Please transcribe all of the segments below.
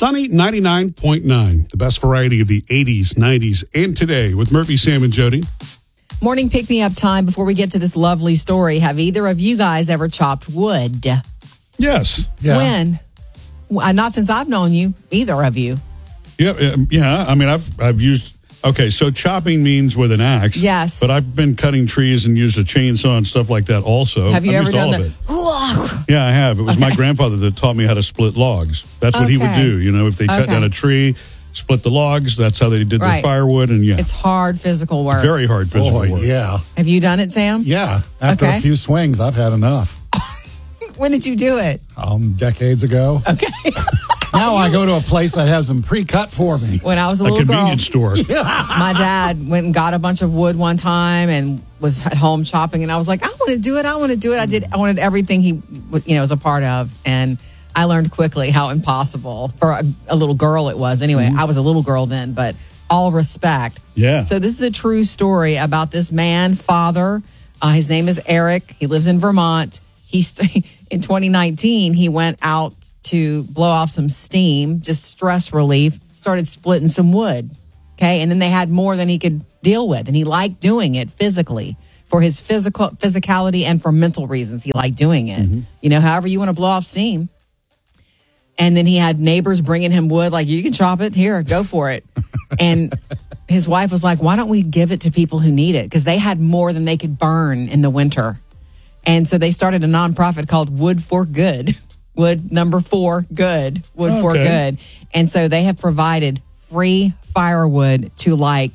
Sunny 99.9, the best variety of the 80s, 90s, and today with Murphy, Sam, and Jody. Morning pick-me-up time before we get to this lovely story. Have either of you guys ever chopped wood? Yes. Yeah. When? Not since I've known you, either of you. Yeah. I mean, I've used... Okay, so chopping means with an axe. Yes. But I've been cutting trees and used a chainsaw and stuff like that also. Have you I've ever used done all of it. Yeah, I have. It was my grandfather that taught me how to split logs. That's what he would Okay. do. You know, if they cut down a tree, split the logs. That's how they did their firewood. And It's hard physical work. Very hard physical work. Yeah. Have you done it, Sam? Yeah. After a few swings, I've had enough. When did you do it? Decades ago. Okay. Now I go to a place that has them pre-cut for me. When I was a little convenience store. My dad went and got a bunch of wood one time and was at home chopping, and I was like, I want to do it. I wanted everything he was a part of, and I learned quickly how impossible for a little girl it was. Anyway, I was a little girl then, but all respect. Yeah. So this is a true story about this man, father. His name is Eric. He lives in Vermont. In 2019, he went out to blow off some steam, just stress relief, started splitting some wood. Okay. And then they had more than he could deal with. And he liked doing it physically for his physicality and for mental reasons. He liked doing it, however you want to blow off steam. And then he had neighbors bringing him wood, like, you can chop it here, go for it. And his wife was like, why don't we give it to people who need it? Because they had more than they could burn in the winter. And so they started a nonprofit called Wood for Good. Wood number 4 good. Wood for Good. And so they have provided free firewood to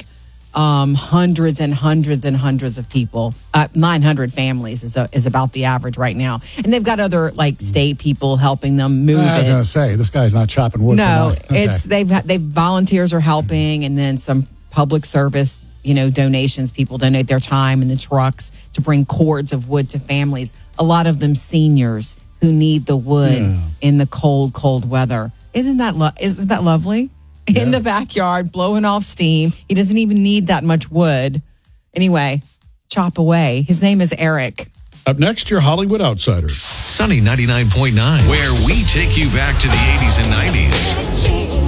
hundreds and hundreds and hundreds of people. 900 families is about the average right now. And they've got other state people helping them move I was it. going to say, this guy's not chopping wood. No, for nothing. it's they volunteers are helping, and then some public service donations. People donate their time and the trucks to bring cords of wood to families. A lot of them seniors who need the wood in the cold, cold weather. Isn't that lovely? Yeah. In the backyard, blowing off steam. He doesn't even need that much wood. Anyway, chop away. His name is Eric. Up next, your Hollywood Outsider. Sunny 99.9, where we take you back to the 80s and 90s.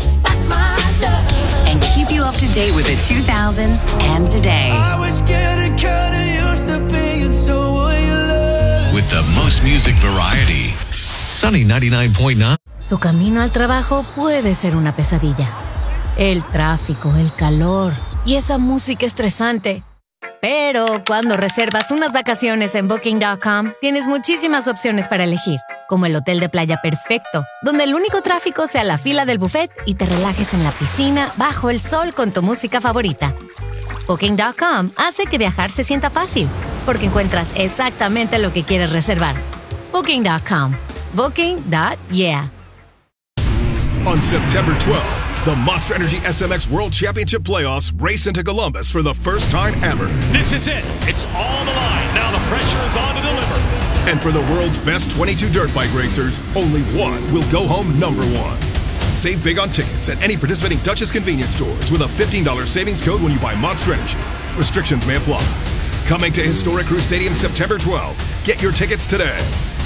And keep you up to date with the 2000s and today. I was getting kinda used to being someone you love. With the most music variety. Sunny 99.9. Tu camino al trabajo puede ser una pesadilla. El tráfico, el calor y esa música estresante. Pero cuando reservas unas vacaciones en Booking.com, tienes muchísimas opciones para elegir, como el hotel de playa perfecto, donde el único tráfico sea la fila del buffet y te relajes en la piscina bajo el sol con tu música favorita. Booking.com hace que viajar se sienta fácil, porque encuentras exactamente lo que quieres reservar. Booking.com. Booking.yeah. On September 12th, the Monster Energy SMX World Championship Playoffs race into Columbus for the first time ever. This is it. It's on the line. Now the pressure is on to deliver. And for the world's best 22 dirt bike racers, only one will go home number one. Save big on tickets at any participating Dutchess convenience stores with a $15 savings code when you buy Monster Energy. Restrictions may apply. Coming to Historic Crew Stadium September 12th. Get your tickets today.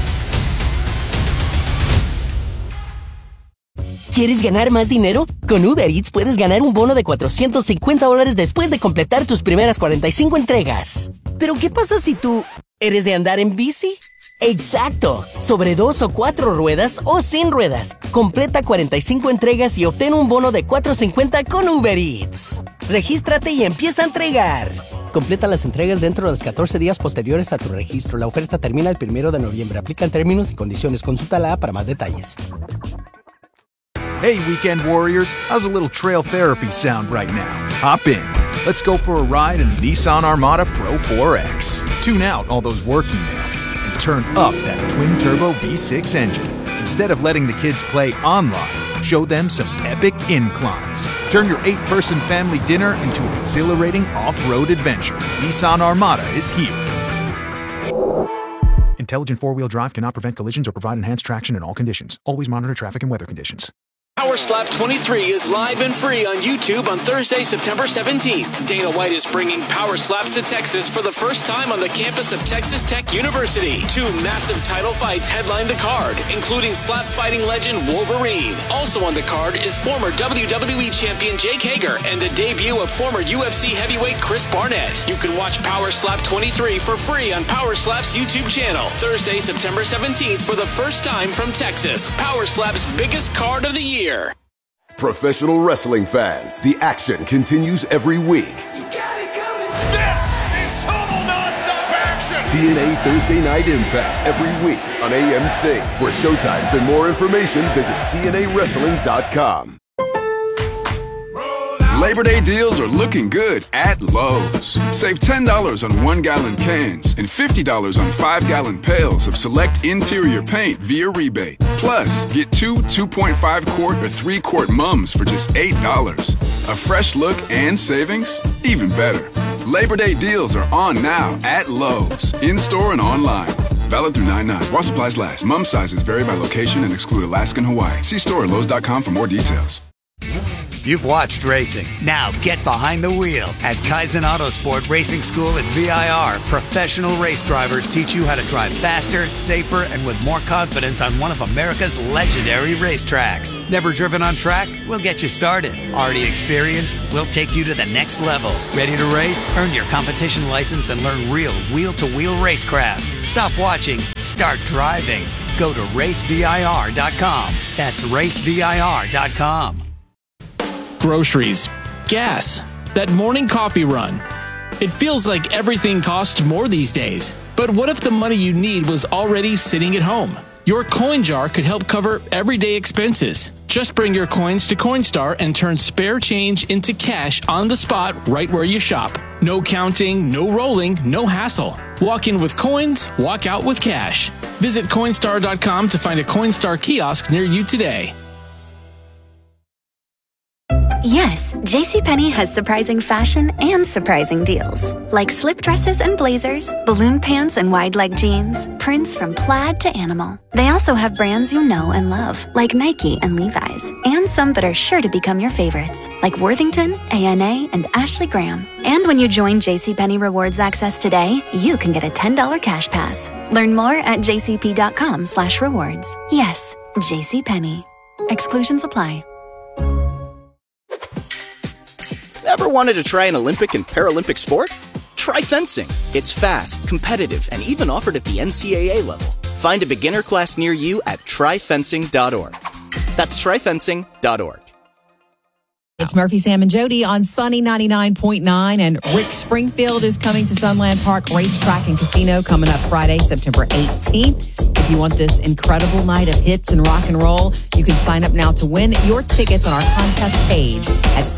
¿Quieres ganar más dinero? Con Uber Eats puedes ganar un bono de $450 después de completar tus primeras 45 entregas. Pero ¿qué pasa si tú eres de andar en bici? ¡Exacto! Sobre 2 o 4 ruedas o sin ruedas. Completa 45 entregas y obtén un bono de $450 con Uber Eats. Regístrate y empieza a entregar. Completa las entregas dentro de los 14 días posteriores a tu registro. La oferta termina el 1 de noviembre. Aplican términos y condiciones. Consulta la app para más detalles. Hey, weekend warriors, how's a little trail therapy sound right now? Hop in. Let's go for a ride in the Nissan Armada Pro 4X. Tune out all those work emails and turn up that twin-turbo V6 engine. Instead of letting the kids play online, show them some epic inclines. Turn your 8-person family dinner into an exhilarating off-road adventure. Nissan Armada is here. Intelligent four-wheel drive cannot prevent collisions or provide enhanced traction in all conditions. Always monitor traffic and weather conditions. Power Slap 23 is live and free on YouTube on Thursday, September 17th. Dana White is bringing Power Slaps to Texas for the first time on the campus of Texas Tech University. 2 massive title fights headline the card, including slap fighting legend Wolverine. Also on the card is former WWE champion Jake Hager and the debut of former UFC heavyweight Chris Barnett. You can watch Power Slap 23 for free on Power Slap's YouTube channel. Thursday, September 17th for the first time from Texas. Power Slap's biggest card of the year. Professional wrestling fans, the action continues every week. This is total nonstop action. TNA Thursday Night Impact every week on AMC. For showtimes and more information, visit TNAWrestling.com. Labor Day deals are looking good at Lowe's. Save $10 on 1-gallon cans and $50 on 5-gallon pails of select interior paint via rebate. Plus, get 2 2.5-quart or 3-quart mums for just $8. A fresh look and savings? Even better. Labor Day deals are on now at Lowe's, in-store and online. Valid through 9/9. While supplies last. Mum sizes vary by location and exclude Alaska and Hawaii. See store at Lowe's.com for more details. You've watched racing. Now get behind the wheel at Kaizen Autosport Racing School at VIR. Professional race drivers teach you how to drive faster, safer, and with more confidence on one of America's legendary racetracks. Never driven on track? We'll get you started. Already experienced? We'll take you to the next level. Ready to race? Earn your competition license and learn real wheel-to-wheel racecraft. Stop watching. Start driving. Go to racevir.com. That's racevir.com. Groceries, gas, that morning coffee run. It feels like everything costs more these days. But what if the money you need was already sitting at home? Your coin jar could help cover everyday expenses. Just bring your coins to Coinstar and turn spare change into cash on the spot right where you shop. No counting, no rolling, no hassle. Walk in with coins, walk out with cash. Visit Coinstar.com to find a Coinstar kiosk near you today. Yes, JCPenney has surprising fashion and surprising deals. Like slip dresses and blazers, balloon pants and wide leg jeans, prints from plaid to animal. They also have brands you know and love, like Nike and Levi's, and some that are sure to become your favorites, like Worthington, ANA, and Ashley Graham. And when you join JCPenney Rewards Access today, you can get a $10 cash pass. Learn more at jcp.com/rewards. Yes, JCPenney. Exclusions apply. Ever wanted to try an Olympic and Paralympic sport? Try fencing. It's fast, competitive, and even offered at the NCAA level. Find a beginner class near you at tryfencing.org. That's tryfencing.org. It's Murphy, Sam, and Jody on Sunny 99.9, and Rick Springfield is coming to Sunland Park Racetrack and Casino coming up Friday, September 18th. If you want this incredible night of hits and rock and roll, you can sign up now to win your tickets on our contest page at